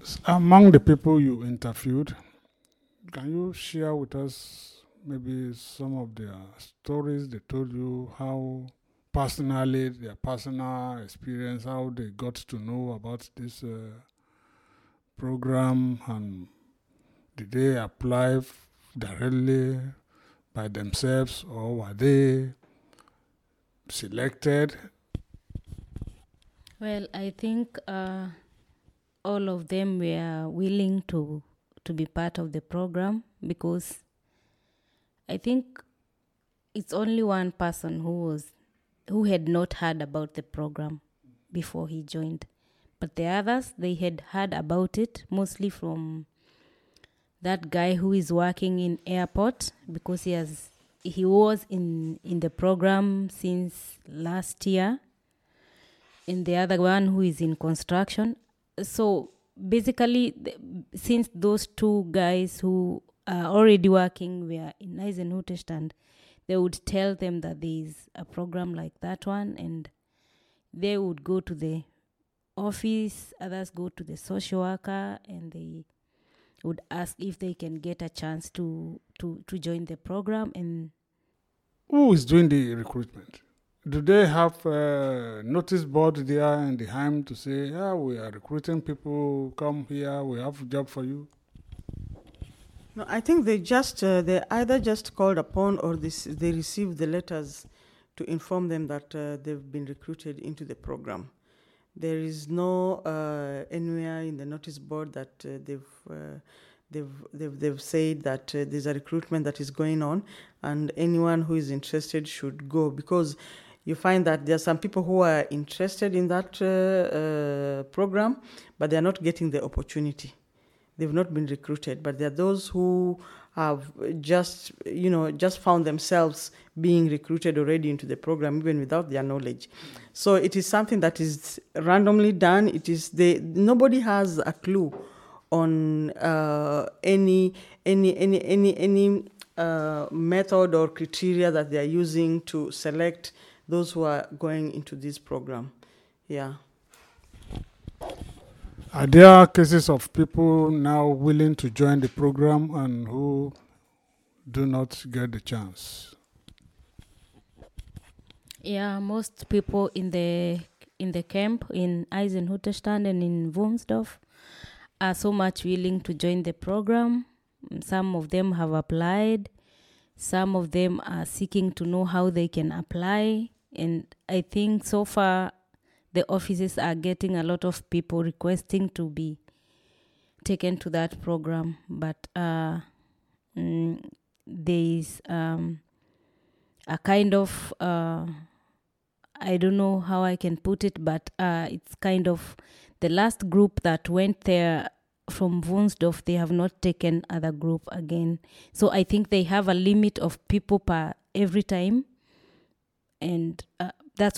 Among the people you interviewed, can you share with us maybe some of their stories they told you, how personally, their personal experience, how they got to know about this program, and did they apply directly by themselves or were they selected? Well, I think all of them were willing to be part of the program, because I think it's only one person who had not heard about the program before he joined. But the others, they had heard about it, mostly from that guy who is working in airport, because he was in the program since last year, and the other one who is in construction. So basically, since those two guys who are already working were in Eisenhutterstand, they would tell them that there is a program like that one, and they would go to the office, others go to the social worker, and they would ask if they can get a chance to join the program. And Who is doing the recruitment? Do they have a notice board there in the Heim to say, yeah, we are recruiting people, come here, we have a job for you? No, I think they either just called upon or they received the letters to inform them that they've been recruited into the program. There is no anywhere in the notice board that they've said that there's a recruitment that is going on and anyone who is interested should go, because you find that there are some people who are interested in that program, but they are not getting the opportunity. They've not been recruited, but there are those who have just found themselves being recruited already into the program, even without their knowledge. So it is something that is randomly done. Nobody has a clue on any method or criteria that they are using to select those who are going into this program. Yeah. Are there cases of people now willing to join the program and who do not get the chance? Yeah, most people in the camp in Eisenhutterstand and in Wunsdorf are so much willing to join the program. Some of them have applied. Some of them are seeking to know how they can apply. And I think so far the offices are getting a lot of people requesting to be taken to that program. But there is a kind of, I don't know how I can put it, but it's kind of the last group that went there from Wunsdorf, they have not taken other group again. So I think they have a limit of people per every time. And that's